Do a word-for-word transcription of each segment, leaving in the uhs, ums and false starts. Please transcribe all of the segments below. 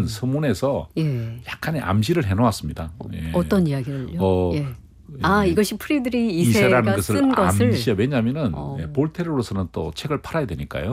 서문에서 예. 약간의 암시를 해놓았습니다. 예. 어떤 이야기를요? 어, 예. 아 예. 이것이 프리드리 이세라는 이세가 것을 쓴 것을 암시해. 왜냐하면은 어. 예, 볼테르로서는 또 책을 팔아야 되니까요.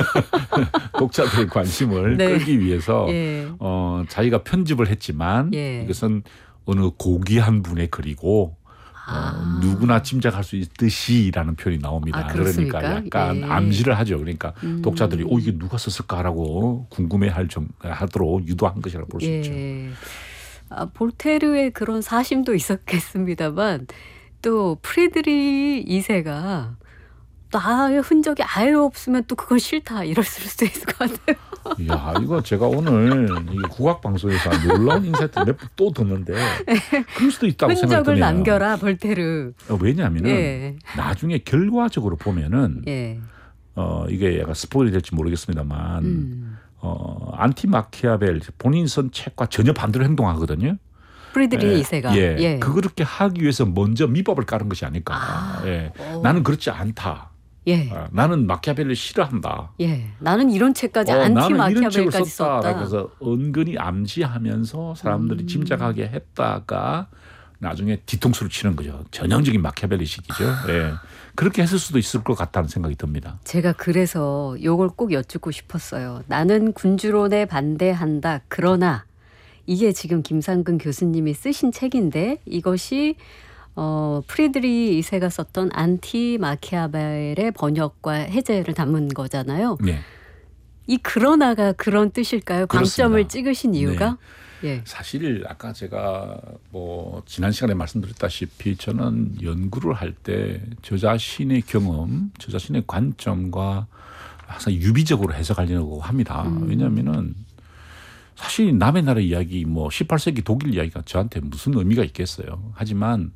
독자들의 관심을 네. 끌기 위해서 예. 어, 자기가 편집을 했지만 예. 이것은 어느 고귀한 분의 글이고 아. 어, 누구나 짐작할 수 있듯이라는 표현이 나옵니다. 아, 그렇습니까? 그러니까 약간 예. 암시를 하죠. 그러니까 음. 독자들이 오 이게 누가 썼을까라고 궁금해할 정 하도록 유도한 것이라고 볼 수 예. 있죠. 아, 볼테르의 그런 사심도 있었겠습니다만 또 프리드리 이세가 나의 흔적이 아예 없으면 또 그건 싫다 이랬을 수도 있을 것 같아요. 이야 이거 제가 오늘 이 국악 방송에서 놀라운 인사이트 몇 번 또 듣는데 그럴 수도 있다고 생각이 흔적을 드네요. 남겨라 볼테르. 어, 왜냐하면은 예. 나중에 결과적으로 보면은 예. 어, 이게 약간 스포일이 될지 모르겠습니다만 음. 어, 안티 마키아벨 본인 쓴 책과 전혀 반대로 행동하거든요. 프리드리 예, 이세가. 예, 예. 그렇게 하기 위해서 먼저 밑밥을 깔은 것이 아닐까. 아, 예. 오. 나는 그렇지 않다. 예. 아, 나는 마키아벨을 싫어한다. 예. 나는 이런 책까지 어, 안티 나는 이런 책을 마키아벨까지 썼다. 썼다. 그래서 은근히 암시하면서 사람들이 음. 짐작하게 했다가 나중에 뒤통수를 치는 거죠. 전형적인 마키아벨리식이죠. 예. 그렇게 했을 수도 있을 것 같다는 생각이 듭니다. 제가 그래서 요걸 꼭 여쭙고 싶었어요. 나는 군주론에 반대한다. 그러나 이게 지금 김상근 교수님이 쓰신 책인데 이것이 어, 프리드리 이세가 썼던 안티 마키아벨의 번역과 해제를 담은 거잖아요. 네. 이 그러나가 그런 뜻일까요? 그렇습니다. 방점을 찍으신 이유가? 예. 사실 아까 제가 뭐 지난 시간에 말씀드렸다시피 저는 연구를 할 때 저 자신의 경험, 저 자신의 관점과 항상 유비적으로 해석하려고 합니다. 음. 왜냐하면은 사실 남의 나라 이야기 뭐 십팔 세기 독일 이야기가 저한테 무슨 의미가 있겠어요. 하지만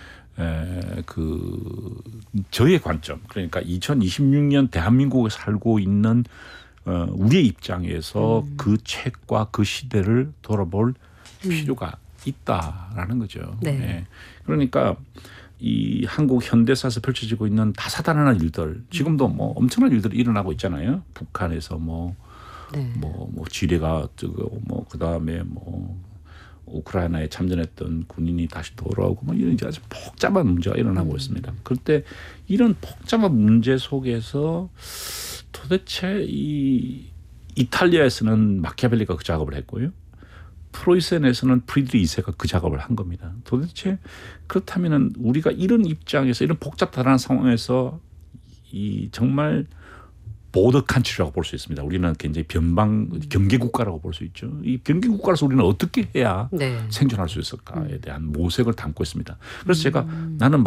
에, 그 저의 관점 그러니까 이천이십육 년 대한민국에 살고 있는 어, 우리의 입장에서 음. 그 책과 그 시대를 돌아볼 음. 필요가 있다라는 거죠. 네. 예. 그러니까 이 한국 현대사에서 펼쳐지고 있는 다사다난한 일들 지금도 뭐 엄청난 일들이 일어나고 있잖아요. 북한에서 뭐 네. 뭐, 뭐 지뢰가 뜨고 뭐 그다음에 뭐 우크라이나에 참전했던 군인이 다시 돌아오고 뭐 이런 이제 아주 복잡한 문제가 일어나고 음. 있습니다. 그런데 이런 복잡한 문제 속에서 도대체 이 이탈리아에서는 마키아벨리가 그 작업을 했고요. 프로이센에서는 프리드리 이세가 그 작업을 한 겁니다. 도대체 그렇다면은 우리가 이런 입장에서 이런 복잡한 상황에서 이 정말 보더 칸트리라고 볼 수 있습니다. 우리는 굉장히 변방 경계 국가라고 볼 수 있죠. 이 경계 국가로서 우리는 어떻게 해야 네. 생존할 수 있을까에 대한 모색을 담고 있습니다. 그래서 음. 제가 나는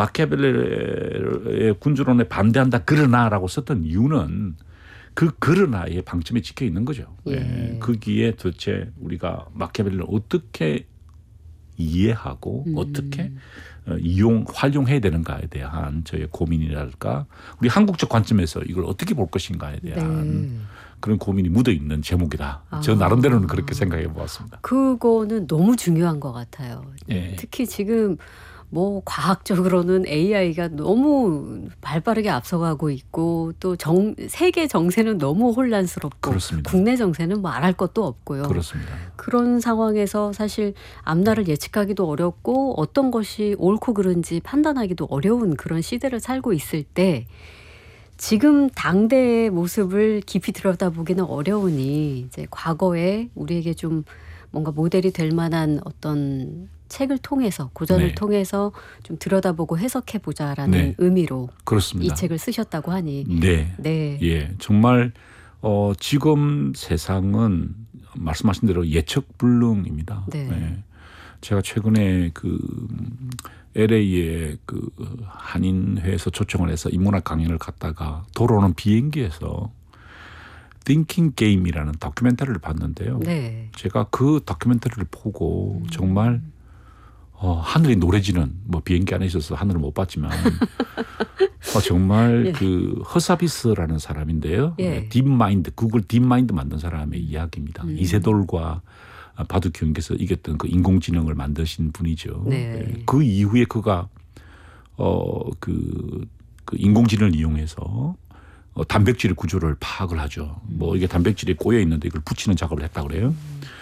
마키아벨리의 군주론에 반대한다 그러나라고 썼던 이유는 그 그러나의 방점에 찍혀 있는 거죠. 예. 예. 거기에 도대체 우리가 마키아벨리를 어떻게 이해하고 음. 어떻게 이용 활용해야 되는가에 대한 저의 고민이랄까 우리 한국적 관점에서 이걸 어떻게 볼 것인가에 대한 네. 그런 고민이 묻어 있는 제목이다. 아. 저 나름대로는 그렇게 생각해 보았습니다. 그거는 너무 중요한 것 같아요. 예. 특히 지금 뭐 과학적으로는 에이아이가 너무 발빠르게 앞서가고 있고 또 정, 세계 정세는 너무 혼란스럽고 그렇습니다. 국내 정세는 말할 것도 없고요. 그렇습니다. 그런 상황에서 사실 앞날을 예측하기도 어렵고 어떤 것이 옳고 그른지 판단하기도 어려운 그런 시대를 살고 있을 때 지금 당대의 모습을 깊이 들여다보기는 어려우니 이제 과거에 우리에게 좀 뭔가 모델이 될 만한 어떤 책을 통해서 고전을 네. 통해서 좀 들여다보고 해석해 보자라는 네. 의미로 그렇습니다. 이 책을 쓰셨다고 하니 네. 네. 예. 정말 어, 지금 세상은 말씀하신 대로 예측 불능입니다. 네. 예. 제가 최근에 그 엘에이에 그 한인회에서 초청을 해서 인문학 강연을 갔다가 돌아오는 비행기에서 Thinking Game이라는 다큐멘터리를 봤는데요. 네. 제가 그 다큐멘터리를 보고 정말 어, 하늘이 노래지는 뭐 비행기 안에 있어서 하늘을 못 봤지만 어, 정말 예. 그 허사비스라는 사람인데요. 예. 딥마인드 구글 딥마인드 만든 사람의 이야기입니다. 음. 이세돌과 바둑 경기에서 이겼던 그 인공지능을 만드신 분이죠. 네. 그 이후에 그가 어, 그, 그 인공지능을 이용해서 어, 단백질의 구조를 파악을 하죠. 뭐 이게 단백질이 꼬여 있는데 이걸 붙이는 작업을 했다 그래요.